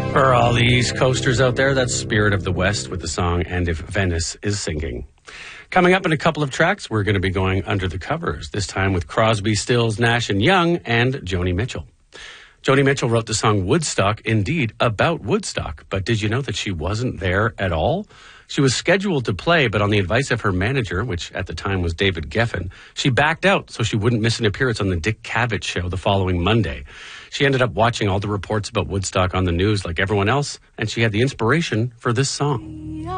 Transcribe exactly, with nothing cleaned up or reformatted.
For all the East Coasters out there, that's Spirit of the West with the song And If Venice Is Singing. Coming up in a couple of tracks, we're going to be going under the covers, this time with Crosby, Stills, Nash and Young and Joni Mitchell. Joni Mitchell wrote the song Woodstock, indeed, about Woodstock. But did you know that she wasn't there at all? She was scheduled to play, but on the advice of her manager, which at the time was David Geffen, she backed out so she wouldn't miss an appearance on the Dick Cavett show the following Monday. She ended up watching all the reports about Woodstock on the news like everyone else, and she had the inspiration for this song.